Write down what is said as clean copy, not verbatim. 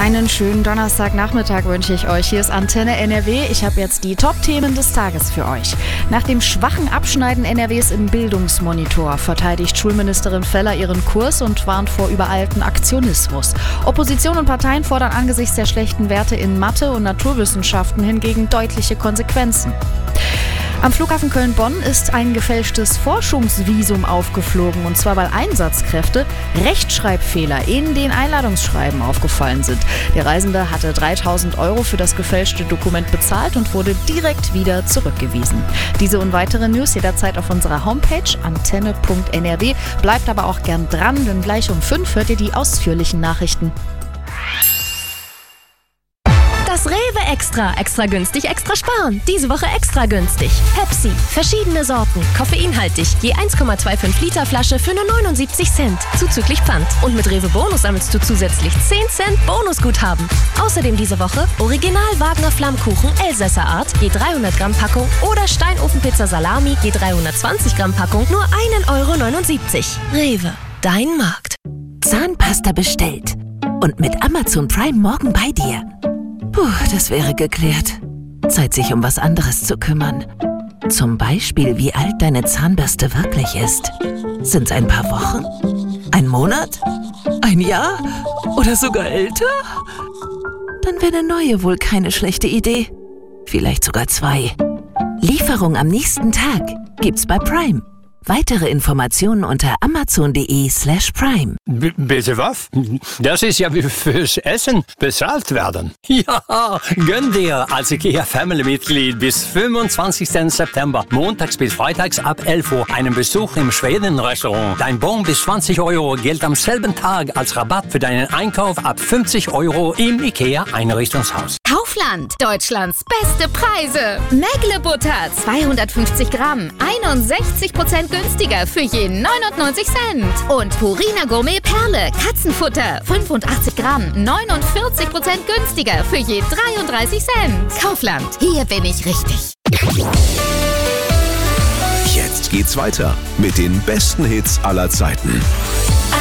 Einen schönen Donnerstagnachmittag wünsche ich euch. Hier ist Antenne NRW. Ich habe jetzt die Top-Themen des Tages für euch. Nach dem schwachen Abschneiden NRWs im Bildungsmonitor verteidigt Schulministerin Feller ihren Kurs und warnt vor übereilten Aktionismus. Opposition und Parteien fordern angesichts der schlechten Werte in Mathe und Naturwissenschaften hingegen deutliche Konsequenzen. Am Flughafen Köln-Bonn ist ein gefälschtes Forschungsvisum aufgeflogen, und zwar weil Einsatzkräfte Rechtschreibfehler in den Einladungsschreiben aufgefallen sind. Der Reisende hatte 3.000 € für das gefälschte Dokument bezahlt und wurde direkt wieder zurückgewiesen. Diese und weitere News jederzeit auf unserer Homepage antenne.nrw. Bleibt aber auch gern dran, denn gleich um 5 hört ihr die ausführlichen Nachrichten. Das Rewe Extra. Extra günstig, extra sparen. Diese Woche extra günstig. Pepsi. Verschiedene Sorten. Koffeinhaltig. Je 1,25 Liter Flasche für nur 79 Cent. Zuzüglich Pfand. Und mit Rewe Bonus sammelst du zusätzlich 10 Cent Bonusguthaben. Außerdem diese Woche Original Wagner Flammkuchen Elsässer Art. Je 300 Gramm Packung. Oder Steinofenpizza Salami. Je 320 Gramm Packung. Nur 1,79 €. Rewe. Dein Markt. Zahnpasta bestellt. Und mit Amazon Prime morgen bei dir. Puh, das wäre geklärt. Zeit, sich um was anderes zu kümmern. Zum Beispiel, wie alt deine Zahnbürste wirklich ist. Sind's ein paar Wochen? Ein Monat? Ein Jahr? Oder sogar älter? Dann wäre eine neue wohl keine schlechte Idee. Vielleicht sogar 2. Lieferung am nächsten Tag gibt's bei Prime. Weitere Informationen unter amazon.de/prime. Bitte was? Das ist ja wie fürs Essen bezahlt werden. Ja, gönn dir als IKEA-Family-Mitglied bis 25. September, montags bis freitags ab 11 Uhr, einen Besuch im Schweden-Restaurant. Dein Bon bis 20 € gilt am selben Tag als Rabatt für deinen Einkauf ab 50 € im IKEA-Einrichtungshaus. Kaufland, Deutschlands beste Preise. Mägle-Butter, 250 Gramm, 61% günstiger für je 99 Cent. Und Purina Gourmet Perle, Katzenfutter, 85 Gramm, 49% günstiger für je 33 Cent. Kaufland, hier bin ich richtig. Jetzt geht's weiter mit den besten Hits aller Zeiten.